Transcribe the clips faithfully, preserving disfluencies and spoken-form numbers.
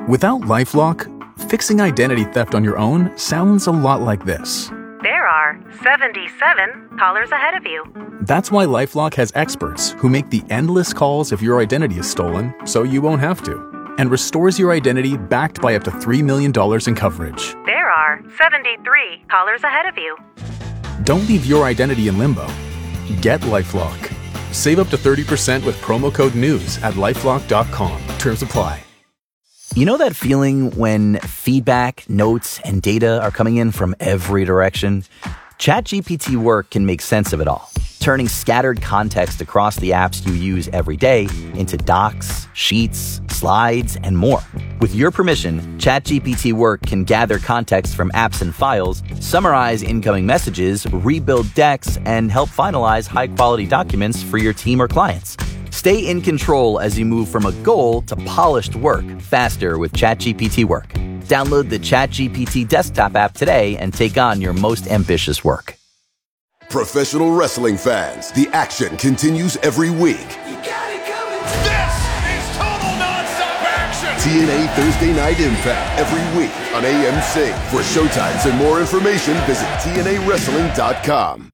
Without LifeLock, fixing identity theft on your own sounds a lot like this. There are seventy-seven callers ahead of you. That's why LifeLock has experts who make the endless calls if your identity is stolen, so you won't have to, and restores your identity backed by up to three million dollars in coverage. There are seventy-three callers ahead of you. Don't leave your identity in limbo. Get LifeLock. Save up to thirty percent with promo code NEWS at lifelock dot com. Terms apply. You know that feeling when feedback, notes, and data are coming in from every direction? ChatGPT Work can make sense of it all, turning scattered context across the apps you use every day into docs, sheets, slides, and more. With your permission, ChatGPT Work can gather context from apps and files, summarize incoming messages, rebuild decks, and help finalize high-quality documents for your team or clients. Stay in control as you move from a goal to polished work faster with ChatGPT Work. Download the ChatGPT desktop app today and take on your most ambitious work. Professional wrestling fans, the action continues every week. You got it coming. This is total nonstop action. T N A Thursday Night Impact every week on A M C. For showtimes and more information, visit T N A wrestling dot com.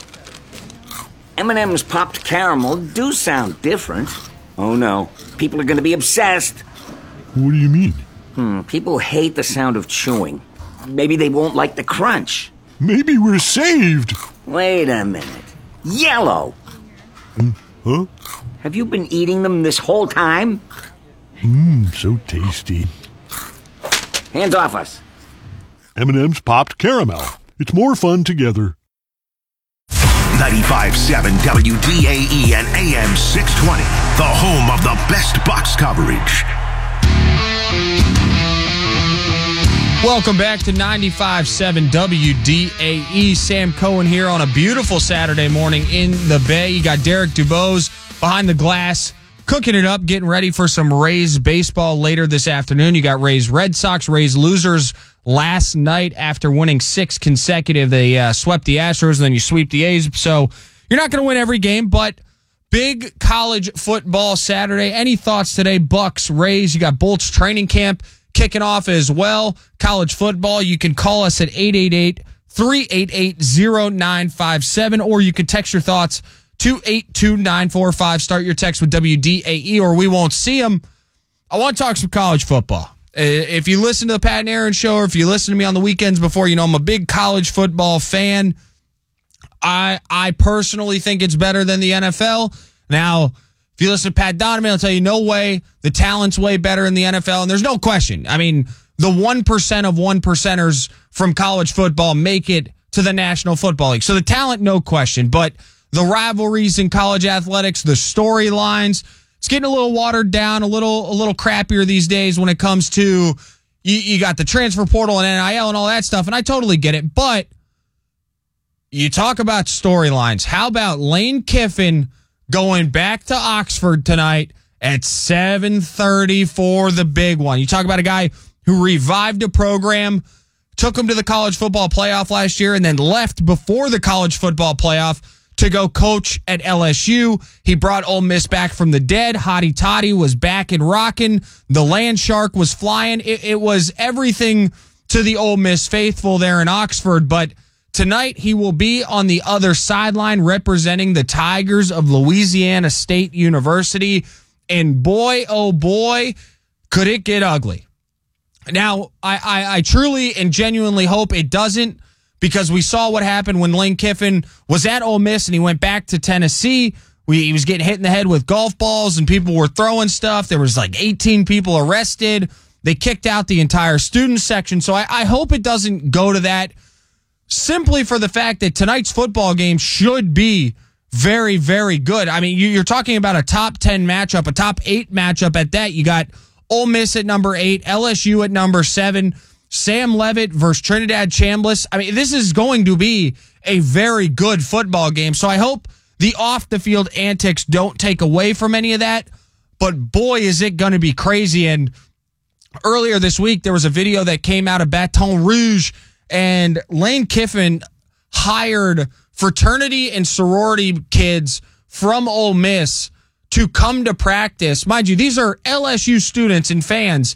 M and M's popped caramel do sound different. Oh no, people are going to be obsessed. What do you mean? Hmm, people hate the sound of chewing. Maybe they won't like the crunch. Maybe we're saved. Wait a minute. Yellow! Mm, huh? Have you been eating them this whole time? Mmm, so tasty. Hands off us. M and M's popped caramel. It's more fun together. ninety-five point seven W D A E and A M six twenty, the home of the best Bucks coverage. Welcome back to ninety-five point seven W D A E. Sam Cohen here on a beautiful Saturday morning in the Bay. You got Derek Dubose behind the glass, cooking it up, getting ready for some Rays baseball later this afternoon. You got Rays Red Sox, Rays losers last night after winning six consecutive. They uh, swept the Astros, and then you sweep the A's. So you're not going to win every game, but big college football Saturday. Any thoughts today? Bucks, Rays. You got Bolts training camp kicking off as well. College football. You can call us at eight eight eight, three eight eight, zero nine five seven, or you can text your thoughts to eight two nine four five. Start your text with W D A E, or we won't see them. I want to talk some college football. If you listen to the Pat and Aaron show, or if you listen to me on the weekends before, you know I'm a big college football fan. I I personally think it's better than the N F L. Now, if you listen to Pat Donovan, I'll tell you, no way. The talent's way better in the N F L, and there's no question. I mean, the one percent of one percenters from college football make it to the National Football League. So the talent, no question. But the rivalries in college athletics, the storylines, it's getting a little watered down, a little a little crappier these days when it comes to, you, you got the transfer portal and N I L and all that stuff, and I totally get it. But you talk about storylines. How about Lane Kiffin going back to Oxford tonight at seven thirty for the big one? You talk about a guy who revived a program, took him to the college football playoff last year, and then left before the college football playoff to go coach at L S U. He brought Ole Miss back from the dead. Hotty Toddy was back and rocking. The land shark was flying. It, it was everything to the Ole Miss faithful there in Oxford. But tonight he will be on the other sideline representing the Tigers of Louisiana State University. And boy, oh boy, could it get ugly. Now, I, I, I truly and genuinely hope it doesn't, because we saw what happened when Lane Kiffin was at Ole Miss and he went back to Tennessee. We, he was getting hit in the head with golf balls and people were throwing stuff. There was like eighteen people arrested. They kicked out the entire student section. So I, I hope it doesn't go to that, simply for the fact that tonight's football game should be very, very good. I mean, you're talking about a top ten matchup, a top eight matchup at that. You got Ole Miss at number eight, L S U at number seven, Sam Leavitt versus Trinidad Chambliss. I mean, this is going to be a very good football game. So I hope the off-the-field antics don't take away from any of that. But boy, is it going to be crazy. And earlier this week, there was a video that came out of Baton Rouge, and Lane Kiffin hired fraternity and sorority kids from Ole Miss to come to practice. Mind you, these are L S U students and fans